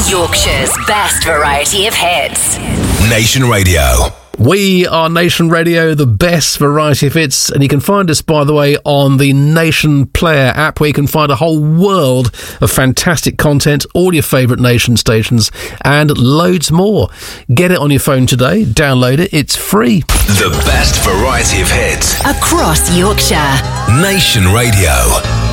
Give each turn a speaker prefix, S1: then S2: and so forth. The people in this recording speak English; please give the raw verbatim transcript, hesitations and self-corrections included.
S1: Yorkshire's best variety of hits.
S2: Nation Radio.
S3: We are Nation Radio, the best variety of hits, and you can find us, by the way, on the Nation Player app, where you can find a whole world of fantastic content, all your favourite Nation stations, and loads more. Get it on your phone today, download it, it's free.
S2: The best variety of hits
S1: across Yorkshire.
S2: Nation Radio.